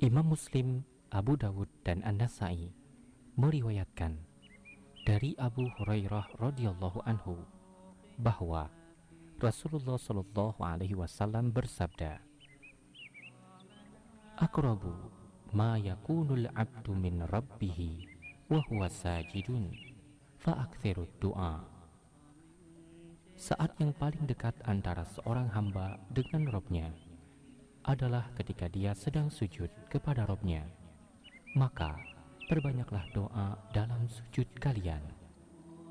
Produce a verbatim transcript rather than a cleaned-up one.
Imam Muslim, Abu Dawud, dan An-Nasai meriwayatkan dari Abu Hurairah radhiyallahu anhu bahwa Rasulullah Shallallahu alaihi wasallam bersabda, "Aqrabu ma yakunul abdu min rabbih wa huwa sajidun fa'aktsirud du'a." Saat yang paling dekat antara seorang hamba dengan Robnya adalah ketika dia sedang sujud kepada Robnya, maka perbanyaklah doa dalam sujud kalian.